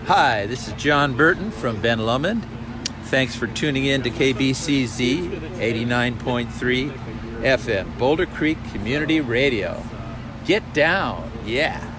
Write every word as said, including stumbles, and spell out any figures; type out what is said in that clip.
Hi, this is John Burton from Ben Lomond. Thanks for tuning in to K B C Z eighty-nine point three F M, Boulder Creek Community Radio. Get down, yeah.